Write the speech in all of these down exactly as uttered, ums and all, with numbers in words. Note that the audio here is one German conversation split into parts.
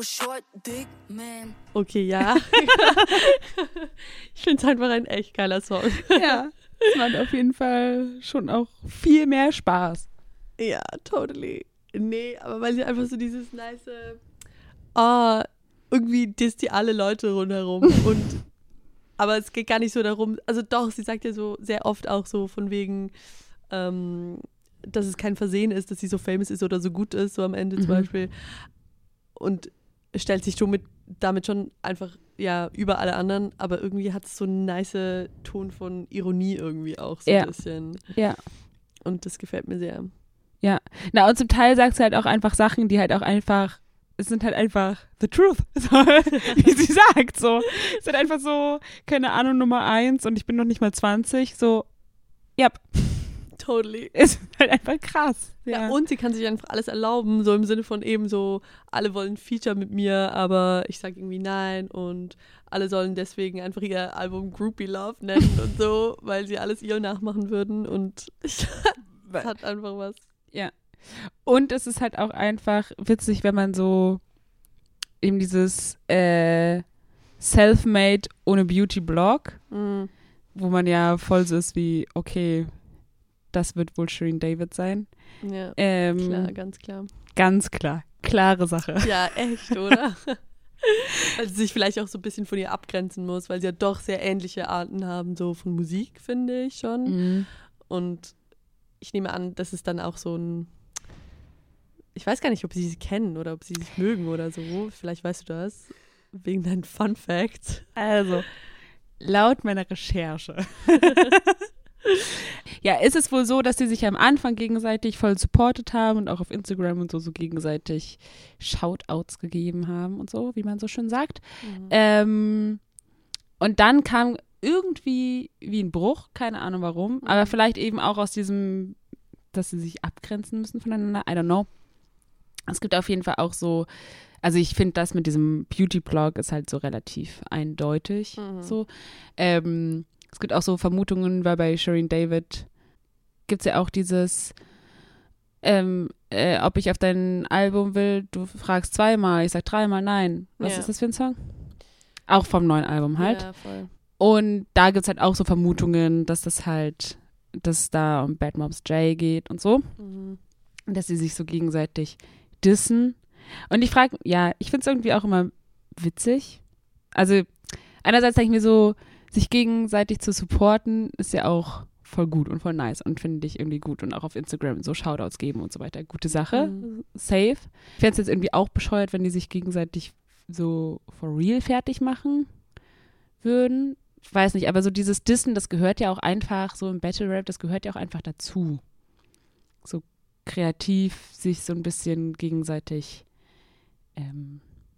Okay, ja. Ich finde es einfach ein echt geiler Song. Ja, es macht auf jeden Fall schon auch viel mehr Spaß. Ja, totally. Nee, aber weil sie einfach so dieses nice, oh, irgendwie disst die alle Leute rundherum und aber es geht gar nicht so darum, also doch, sie sagt ja so sehr oft auch so von wegen, ähm, dass es kein Versehen ist, dass sie so famous ist oder so gut ist, so am Ende mhm. zum Beispiel. Und stellt sich somit damit schon einfach, ja, über alle anderen, aber irgendwie hat es so einen nice Ton von Ironie irgendwie auch so ja. ein bisschen. Ja. Und das gefällt mir sehr. Ja. Na, und zum Teil sagt sie halt auch einfach Sachen, die halt auch einfach, es sind halt einfach the truth, so, wie sie sagt, so. Es sind einfach so, keine Ahnung, Nummer eins und ich bin noch nicht mal zwanzig, so, ja. Yep. Totally. Ist halt einfach krass. Ja. Ja, und sie kann sich einfach alles erlauben, so im Sinne von eben so, alle wollen ein Feature mit mir, aber ich sage irgendwie nein und alle sollen deswegen einfach ihr Album Groupie Love nennen und so, weil sie alles ihr nachmachen würden und es hat einfach was. Ja. Und es ist halt auch einfach witzig, wenn man so eben dieses äh, Self-Made ohne Beauty-Blog, mhm. wo man ja voll so ist wie, okay, das wird wohl Shirin David sein. Ja, ähm, klar, ganz klar. Ganz klar. Klare Sache. Ja, echt, oder? Weil sie sich vielleicht auch so ein bisschen von ihr abgrenzen muss, weil sie ja doch sehr ähnliche Arten haben, so von Musik, finde ich schon. Mhm. Und ich nehme an, das ist dann auch so ein, ich weiß gar nicht, ob sie sie kennen oder ob sie sich mögen oder so. Vielleicht weißt du das, wegen deinen Fun Facts. Also, laut meiner Recherche ja, ist es wohl so, dass sie sich am Anfang gegenseitig voll supportet haben und auch auf Instagram und so, so gegenseitig Shoutouts gegeben haben und so, wie man so schön sagt. Mhm. Ähm, und dann kam irgendwie wie ein Bruch, keine Ahnung warum, mhm. aber vielleicht eben auch aus diesem, dass sie sich abgrenzen müssen voneinander, I don't know. Es gibt auf jeden Fall auch so, also ich finde das mit diesem Beauty-Blog ist halt so relativ eindeutig, mhm. so. Ähm, Es gibt auch so Vermutungen, weil bei Shirin David gibt es ja auch dieses, ähm, äh, ob ich auf dein Album will, du fragst zweimal, ich sag dreimal nein. Was ja. ist das für ein Song? Auch vom neuen Album halt. Ja, voll. Und da gibt es halt auch so Vermutungen, dass das halt, dass es da um Bad Moms J geht und so. Mhm. Dass sie sich so gegenseitig dissen. Und ich frage, ja, ich finde es irgendwie auch immer witzig. Also einerseits denke ich mir so, sich gegenseitig zu supporten, ist ja auch voll gut und voll nice und finde ich irgendwie gut. Und auch auf Instagram so Shoutouts geben und so weiter. Gute Sache, mhm. safe. Ich fände es jetzt irgendwie auch bescheuert, wenn die sich gegenseitig so for real fertig machen würden. Ich weiß nicht, aber so dieses Dissen, das gehört ja auch einfach, so im Battle Rap, das gehört ja auch einfach dazu. So kreativ sich so ein bisschen gegenseitig ähm,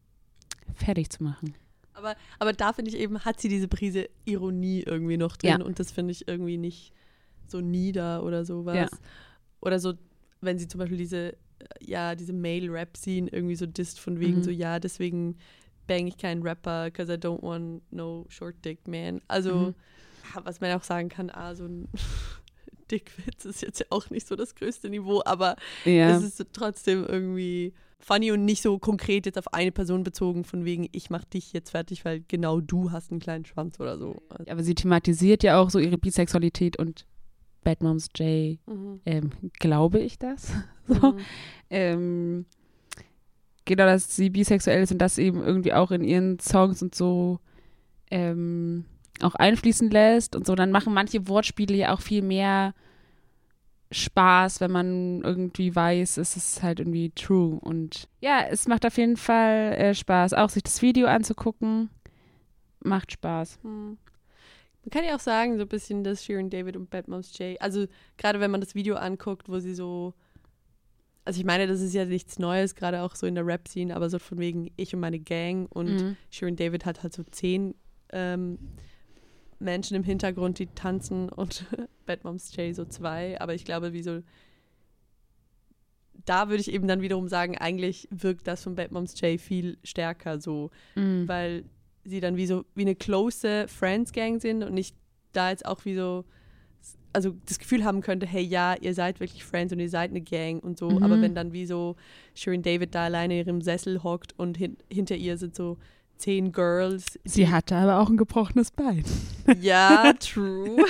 fertig zu machen. Aber, aber da finde ich eben, hat sie diese Prise Ironie irgendwie noch drin ja. und das finde ich irgendwie nicht so nieder oder sowas. Ja. Oder so, wenn sie zum Beispiel diese, ja, diese Male-Rap-Scene irgendwie so disst von wegen mhm. so, ja, deswegen bang ich keinen Rapper, because I don't want no short dick man. Also, mhm. was man auch sagen kann, ah, so ein Dickwitz ist jetzt ja auch nicht so das größte Niveau, aber ja. es ist trotzdem irgendwie funny und nicht so konkret jetzt auf eine Person bezogen, von wegen, ich mach dich jetzt fertig, weil genau du hast einen kleinen Schwanz oder so. Ja, aber sie thematisiert ja auch so ihre Bisexualität und Bad Moms J, mhm. ähm, glaube ich das? so. Mhm. Ähm, genau, dass sie bisexuell ist und das eben irgendwie auch in ihren Songs und so ähm, auch einfließen lässt und so. Dann machen manche Wortspiele ja auch viel mehr Spaß, wenn man irgendwie weiß, es ist halt irgendwie true. Und ja, es macht auf jeden Fall äh, Spaß. Auch sich das Video anzugucken, macht Spaß. Hm. Man kann ja auch sagen, so ein bisschen, dass Shirin David und Bad Moms J, also gerade wenn man das Video anguckt, wo sie so, also ich meine, das ist ja nichts Neues, gerade auch so in der Rap-Scene, aber so von wegen ich und meine Gang und mhm. Shirin David hat halt so zehn ähm, Menschen im Hintergrund, die tanzen und Bad Moms J so zwei, aber ich glaube, wie so da würde ich eben dann wiederum sagen, eigentlich wirkt das von Bad Moms J viel stärker so, mhm. weil sie dann wie so wie eine close Friends Gang sind und nicht da jetzt auch wie so also das Gefühl haben könnte, hey, ja, ihr seid wirklich Friends und ihr seid eine Gang und so, Mhm. aber wenn dann wie so Shirin David da alleine in ihrem Sessel hockt und hin, hinter ihr sind so zehn Girls. Sie hatte aber auch ein gebrochenes Bein. Ja, true.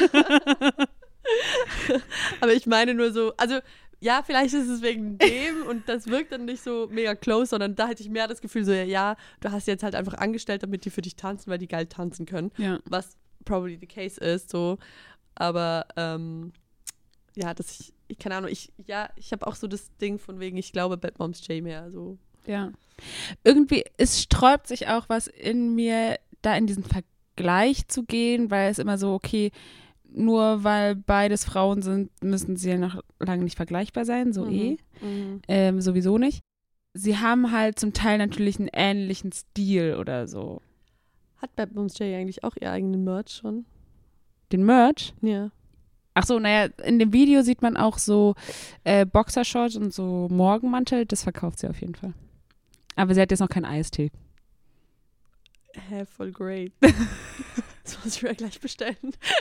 Aber ich meine nur so, also ja, vielleicht ist es wegen dem und das wirkt dann nicht so mega close, sondern da hätte ich mehr das Gefühl so, ja, du hast jetzt halt einfach angestellt, damit die für dich tanzen, weil die geil tanzen können, Ja. was probably the case ist, so. Aber ähm, ja, dass ich, ich keine Ahnung, ich, ja, ich habe auch so das Ding von wegen, ich glaube Bad Moms J mehr, so. Ja. Irgendwie, es sträubt sich auch was in mir, da in diesen Vergleich zu gehen, weil es immer so, okay, nur weil beides Frauen sind, müssen sie ja noch lange nicht vergleichbar sein, so Mhm. eh. Mhm. Ähm, sowieso nicht. Sie haben halt zum Teil natürlich einen ähnlichen Stil oder so. Hat Bad Moms J eigentlich auch ihr eigenen Merch schon? Den Merch? Ja. Ach so, naja, in dem Video sieht man auch so äh, Boxershorts und so Morgenmantel, das verkauft sie auf jeden Fall. Aber sie hat jetzt noch keinen Eistee. Hä, voll great. Das muss ich mir gleich bestellen.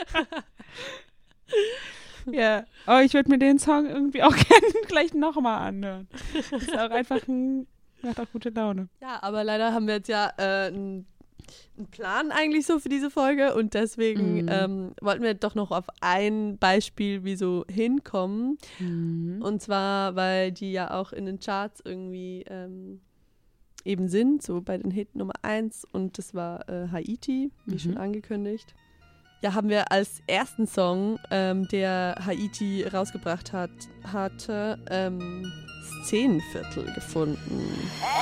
Ja, oh, ich würde mir den Song irgendwie auch gerne gleich nochmal anhören. Das ist auch einfach ein, macht auch gute Laune. Ja, aber leider haben wir jetzt ja äh, einen einen Plan eigentlich so für diese Folge und deswegen Mhm. ähm, wollten wir doch noch auf ein Beispiel wie so hinkommen. Mhm. Und zwar, weil die ja auch in den Charts irgendwie ähm, eben sind, so bei den Hit Nummer eins und das war äh, Haiti, wie Mhm. schon angekündigt. Ja, haben wir als ersten Song, ähm, der Haiti rausgebracht hat, hatte, ähm, Szenenviertel gefunden.